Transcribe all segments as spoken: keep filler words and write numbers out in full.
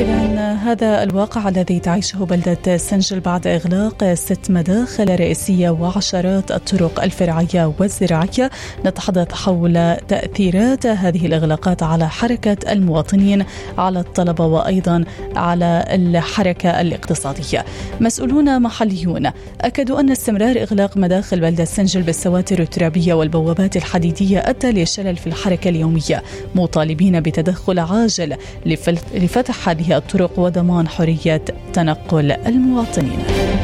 إذن هذا الواقع الذي تعيشه بلدة سنجل بعد إغلاق ست مداخل رئيسية وعشرات الطرق الفرعية والزراعية. نتحدث حول تأثيرات هذه الإغلاقات على حركة المواطنين، على الطلبة، وأيضا على الحركة الاقتصادية. مسؤولون محليون أكدوا أن استمرار إغلاق مداخل بلدة سنجل بالسواتر الترابية والبوابات الحديدية أدى لشلل في الحركة اليومية، مطالبين بتدخل عاجل لفتح هذه الطرق وضمان حرية تنقل المواطنين.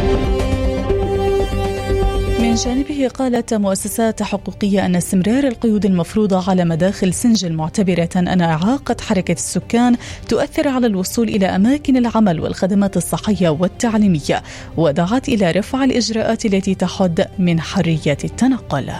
من جانبه قالت مؤسسات حقوقية أن استمرار القيود المفروضة على مداخل سنجل، معتبرة أن إعاقة حركة السكان تؤثر على الوصول إلى أماكن العمل والخدمات الصحية والتعليمية، ودعت إلى رفع الإجراءات التي تحد من حرية التنقل.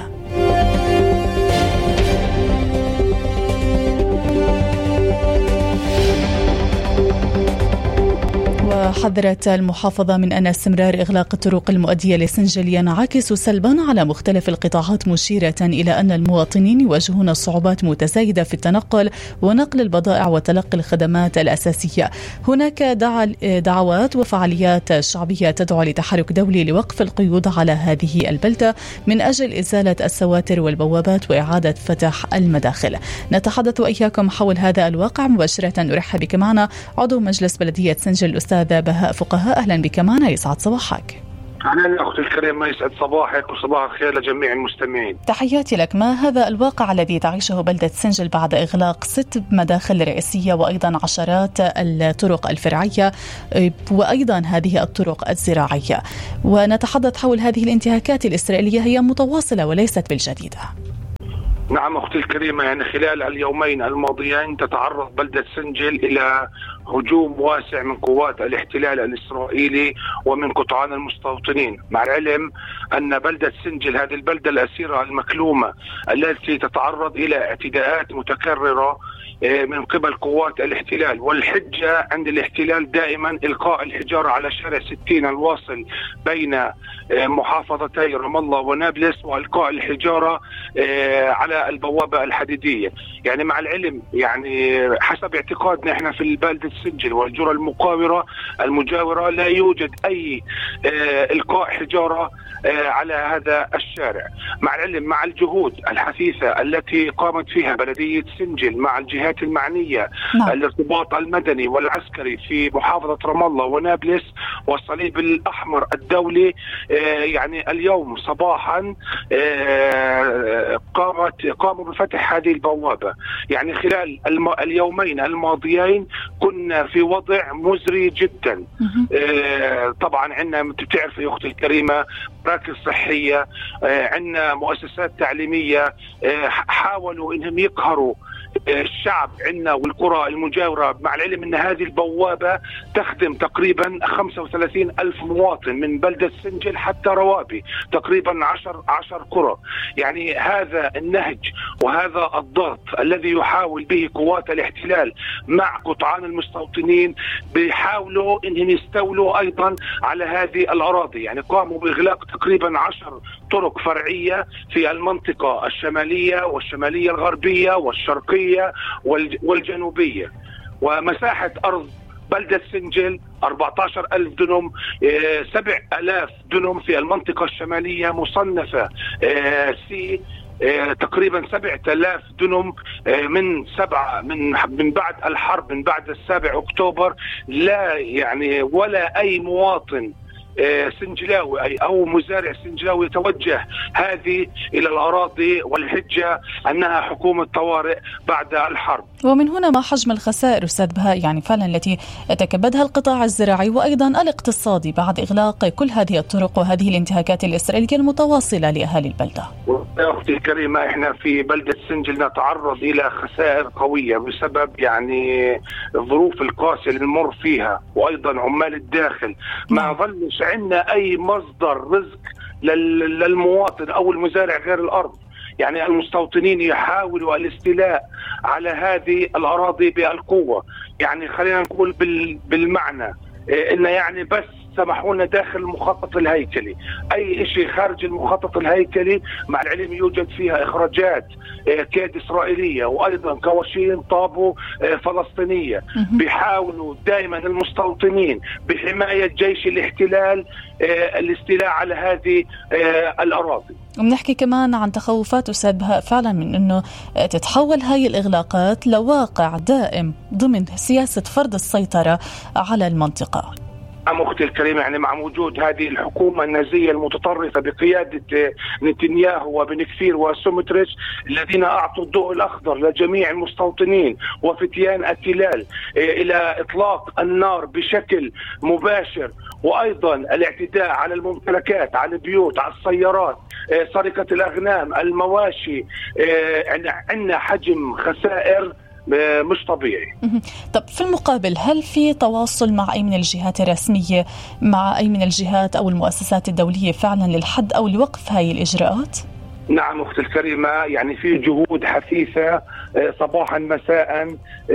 وحذرت المحافظة من أن استمرار إغلاق الطرق المؤدية لسنجل ينعكس سلبا على مختلف القطاعات، مشيرة إلى أن المواطنين يواجهون صعوبات متزايدة في التنقل ونقل البضائع وتلقي الخدمات الأساسية. هناك دعوات وفعاليات شعبية تدعو لتحرك دولي لوقف القيود على هذه البلدة من أجل إزالة السواتر والبوابات وإعادة فتح المداخل. نتحدث إياكم حول هذا الواقع مباشرة. نرحب بك معنا عضو مجلس بلدية سنجل الأستاذ بهاء فقهاء. أهلا بك معنا، يسعد صباحك. أهلا أختي الكريمة، يسعد صباحك وصباح الخير لجميع المستمعين. تحياتي لك. ما هذا الواقع الذي تعيشه بلدة سنجل بعد إغلاق ست مداخل رئيسية وأيضا عشرات الطرق الفرعية وأيضا هذه الطرق الزراعية؟ ونتحدث حول هذه الانتهاكات الإسرائيلية، هي متواصلة وليست بالجديدة. نعم أختي الكريمة، يعني خلال اليومين الماضيين تتعرض بلدة سنجل إلى هجوم واسع من قوات الاحتلال الإسرائيلي ومن قطعان المستوطنين، مع العلم أن بلدة سنجل هذه البلدة الأسيرة المكلومة التي تتعرض إلى اعتداءات متكررة من قبل قوات الاحتلال، والحجة عند الاحتلال دائما إلقاء الحجارة على شارع ستين الواصل بين محافظتي رام الله ونابلس، وإلقاء الحجارة على البوابة الحديدية. يعني مع العلم يعني حسب اعتقادنا احنا في البلدة سنجل والجرى المقاورة المجاورة لا يوجد أي إلقاء حجارة على هذا الشارع، مع العلم مع الجهود الحثيثة التي قامت فيها بلدية سنجل مع الجهات المعنية، نعم. الارتباط المدني والعسكري في محافظة رام الله ونابلس والصليب الأحمر الدولي، يعني اليوم صباحا قامت قاموا بفتح هذه البوابة. يعني خلال الم... اليومين الماضيين كنا في وضع مزري جدا. آه طبعا عندنا بتعرف يا أختي الكريمة مراكز صحية، آه عندنا مؤسسات تعليمية، آه حاولوا انهم يقهروا الشعب عندنا والقرى المجاورة، مع العلم أن هذه البوابة تخدم تقريبا خمسة وثلاثين ألف مواطن من بلدة سنجل حتى روابي، تقريبا عشر عشر قرى. يعني هذا النهج وهذا الضغط الذي يحاول به قوات الاحتلال مع قطعان المستوطنين، بيحاولوا أنهم يستولوا أيضا على هذه الأراضي. يعني قاموا بإغلاق تقريبا عشر طرق فرعية في المنطقة الشمالية والشمالية الغربية والشرقية والجنوبية، ومساحة أرض بلدة سنجل أربعة عشر ألف دنم، سبع ألاف دنم في المنطقة الشمالية مصنفة سي، تقريبا سبعة آلاف دنم من سبعة من من بعد الحرب، من بعد السابع أكتوبر. لا يعني ولا أي مواطن سنجلاوي أو مزارع سنجلاوي يتوجه هذه إلى الأراضي، والحجة أنها حكومة طوارئ بعد الحرب. ومن هنا ما حجم الخسائر أستاذ بهاء يعني فعلا التي يتكبدها القطاع الزراعي وأيضا الاقتصادي بعد إغلاق كل هذه الطرق وهذه الانتهاكات الإسرائيلية المتواصلة لأهالي البلدة؟ يا أختي الكريمة، إحنا في بلدة سنجل نتعرض إلى خسائر قوية بسبب يعني الظروف القاسية اللي نمر فيها، وأيضا عمال الداخل ما ظلش عندنا أي مصدر رزق للمواطن أو المزارع غير الأرض. يعني المستوطنين يحاولوا الاستيلاء على هذه الأراضي بالقوة. يعني خلينا نقول بالمعنى إن يعني بس سمحوا لنا داخل المخطط الهيكلي. أي شيء خارج المخطط الهيكلي مع العلم يوجد فيها إخراجات كيد إسرائيلية وأيضا كواشين طابو فلسطينية. بيحاولوا دائما المستوطنين بحماية جيش الاحتلال الاستيلاء على هذه الأراضي. وبنحكي كمان عن تخوفات أستاذ بهاء فعلا من أنه تتحول هاي الإغلاقات لواقع دائم ضمن سياسة فرض السيطرة على المنطقة. أم أختي الكريمة، يعني مع وجود هذه الحكومة النازية المتطرفة بقيادة نتنياهو وبن كفير وسومتريتش الذين أعطوا الضوء الأخضر لجميع المستوطنين وفتيان التلال إلى إطلاق النار بشكل مباشر، وأيضا الاعتداء على الممتلكات، على البيوت، على السيارات، سرقة الأغنام، المواشي، عندنا حجم خسائر مش طبيعي. طب في المقابل هل في تواصل مع أي من الجهات الرسمية، مع أي من الجهات أو المؤسسات الدولية فعلا للحد أو لوقف هاي الإجراءات؟ نعم أختي الكريمة، يعني في جهود حثيثة صباحا مساء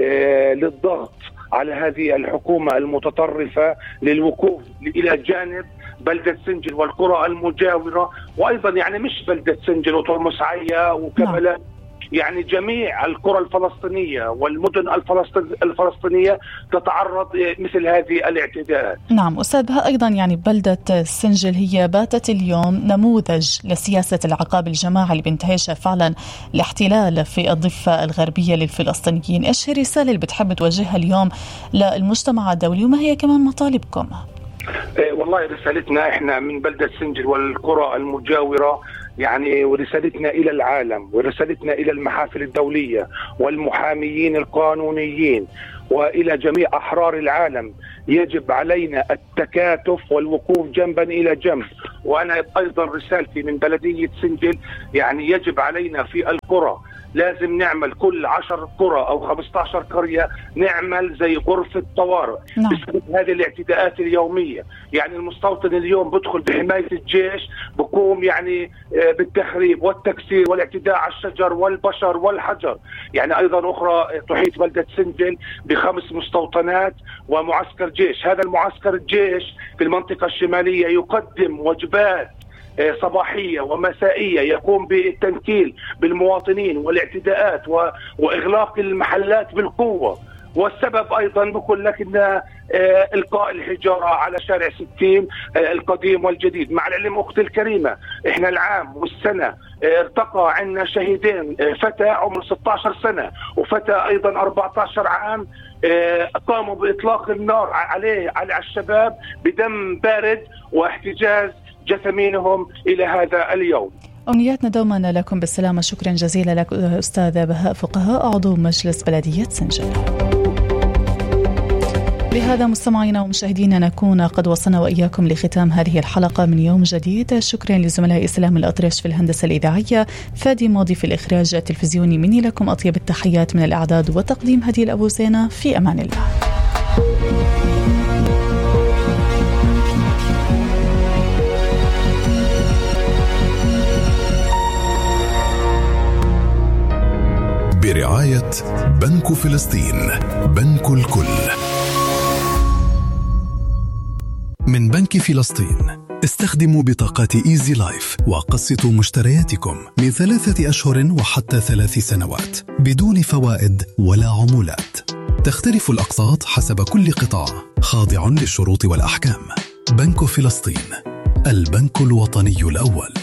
للضغط على هذه الحكومة المتطرفة للوقوف إلى جانب بلدة سنجل والقرى المجاورة، وأيضا يعني مش بلدة سنجل وترمس عيا وكبلة، يعني جميع القرى الفلسطينية والمدن الفلسطينية تتعرض مثل هذه الاعتداءات. نعم أستاذ بها أيضا يعني بلدة سنجل هي باتت اليوم نموذج لسياسة العقاب الجماعي اللي بينتهجها فعلا الاحتلال في الضفة الغربية للفلسطينيين. إيش هي الرسالة اللي بتحب توجهها اليوم للمجتمع الدولي وما هي كمان مطالبكم؟ والله رسالتنا احنا من بلدة سنجل والقرى المجاورة يعني، ورسالتنا إلى العالم ورسالتنا إلى المحافل الدولية والمحاميين القانونيين وإلى جميع أحرار العالم، يجب علينا التكاتف والوقوف جنبا إلى جنب. وأنا أيضا رسالتي من بلدية سنجل، يعني يجب علينا في القرى لازم نعمل كل عشر قرى أو خمسة عشر قرية نعمل زي غرفة طوارئ بسبب هذه الاعتداءات اليومية. يعني المستوطن اليوم بدخل بحماية الجيش بقوم يعني بالتخريب والتكسير والاعتداء على الشجر والبشر والحجر. يعني أيضا أخرى تحيط بلدة سنجل بخمس مستوطنات ومعسكر جيش. هذا المعسكر الجيش في المنطقة الشمالية يقدم وجبات صباحية ومسائية، يقوم بالتنكيل بالمواطنين والاعتداءات وإغلاق المحلات بالقوة. والسبب أيضا بقول لك إن إلقاء الحجارة على شارع ستين القديم والجديد. مع العلم أختي الكريمة إحنا العام والسنة ارتقى عنا شهيدين، فتى عمره ستة عشر سنة وفتى أيضا أربعة عشر عام، قاموا بإطلاق النار عليه على الشباب بدم بارد واحتجاز جثمينهم إلى هذا اليوم. أمنياتنا دوما لكم بالسلامة. شكرا جزيلا لك أستاذ بهاء فقهاء عضو مجلس بلدية سنجل. بهذا مستمعينا ومشاهدينا نكون قد وصلنا وإياكم لختام هذه الحلقة من يوم جديد. شكرا لزملائي إسلام الأطرش في الهندسة الإذاعية، فادي ماضي في الإخراج التلفزيوني، مني لكم أطيب التحيات من الإعداد وتقديم هدي الأبو زينة. في أمان الله. برعاية بنك فلسطين، بنك الكل. من بنك فلسطين، استخدموا بطاقات إيزي لايف وقسطوا مشترياتكم من ثلاثة أشهر وحتى ثلاث سنوات بدون فوائد ولا عمولات. تختلف الأقساط حسب كل قطاع، خاضع للشروط والأحكام. بنك فلسطين، البنك الوطني الأول.